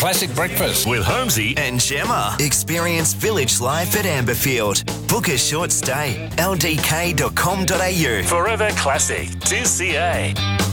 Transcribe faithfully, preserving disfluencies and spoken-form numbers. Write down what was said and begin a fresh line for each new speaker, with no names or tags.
Classic Breakfast
with Holmesy
and Gemma. Experience village life at Amberfield. Book a short stay. L D K dot com dot A U.
Forever Classic two C A.